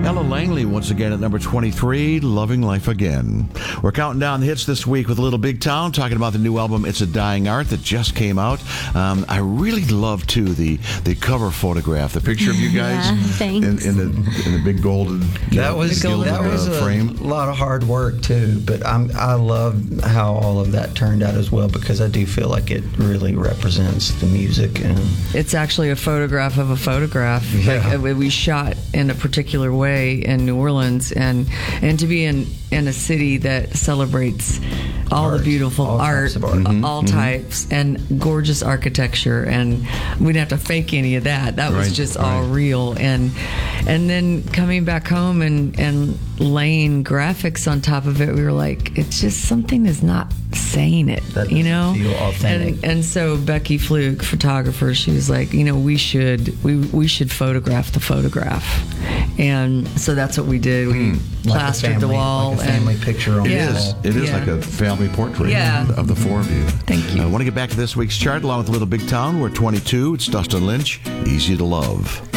Ella Langley once again at number 23, Loving Life Again. We're counting down the hits this week with Little Big Town, talking about the new album It's a Dying Art that just came out. I really love, too, the cover photograph, the picture of you guys thanks. in the big golden That was frame. a lot of hard work, too, but I love how all of that turned out as well, because I do feel like it really represents the music. And it's actually a photograph of a photograph. Yeah. Like, we shot in a particular way in New Orleans, and to be in a city that celebrates all the beautiful art, all types, and gorgeous architecture, and we didn't have to fake any of that. That was just all real. And then coming back home and laying graphics on top of it, we were like, it's just something is not saying it, that you know? feel authentic. And so Becky Fluke, photographer, she was like, we should photograph the photograph. And so that's what we did. We plastered the wall. Like a family picture on the wall. It is like a family portrait of the four of you. Thank you. I want to get back to this week's chart along with Little Big Town. We're 22. It's Dustin Lynch, Easy to Love.